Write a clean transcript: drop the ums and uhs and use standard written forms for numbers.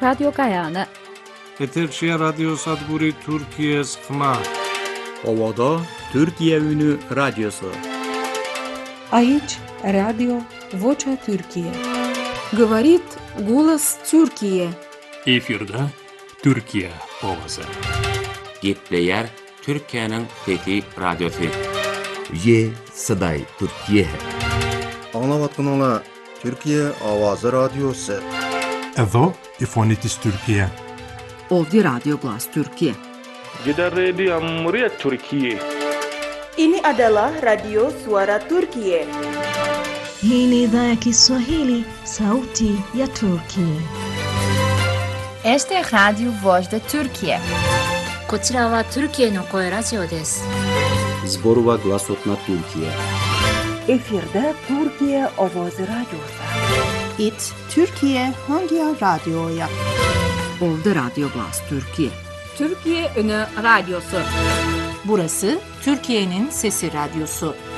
Radyo Gayane. Eterşehir Radyo Sadburi Türkiye sıkma. Ovada Türkiye Ünü Radyosu. Aici Radio Vocea Türkiye. Говорит голос Türkiye. Efirde Türkiye ovası. Gepleyer Türkiye'nin fethi radyosu. Ye Saday Türkiye. Anlavatkanala Türkiye Avazı Radyosu. Evo İfonitis Türkiye. Ovdje Radio Glas Türkiye. Gider Radio Muria Türkiye. Ini adalah Radio Suara Türkiye. Hii ni idhaa ya Kiswahili, sauti ya Turkiye. Este es Radio Voz de Türkiye. こちらはトルキエの声ラジオです。 Zborova Glasotna Türkiye. Efirde Türkiye Avazı Radyosu. İt Türkiye Hangi Radyo'ya? Ovdje Radio Glas Türkiye. Türkiye Ünü Radyosu. Burası Türkiye'nin Sesi Radyosu.